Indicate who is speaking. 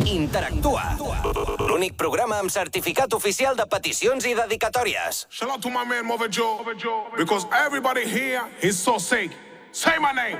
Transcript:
Speaker 1: Interactua. L'únic programa amb certificat oficial de peticions i dedicatòries.
Speaker 2: Shout out to my man Mother Joe, because everybody here is so sick. Say my name.